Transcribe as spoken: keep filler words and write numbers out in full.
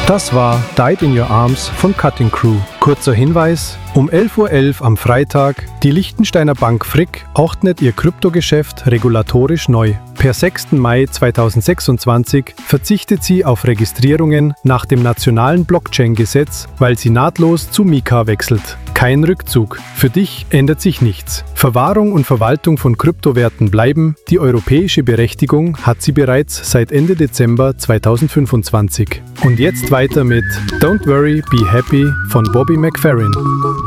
Das war Died in Your Arms von Cutting Crew. Kurzer Hinweis: Um elf Uhr elf am Freitag, die Liechtensteiner Bank Frick ordnet ihr Kryptogeschäft regulatorisch neu. Per sechsten Mai zweitausendsechsundzwanzig verzichtet sie auf Registrierungen nach dem nationalen Blockchain-Gesetz, weil sie nahtlos zu Mika wechselt. Kein Rückzug. Für dich ändert sich nichts. Verwahrung und Verwaltung von Kryptowerten bleiben. Die europäische Berechtigung hat sie bereits seit Ende Dezember zweitausendfünfundzwanzig. Und jetzt weiter mit Don't Worry, Be Happy von Bobby McFerrin.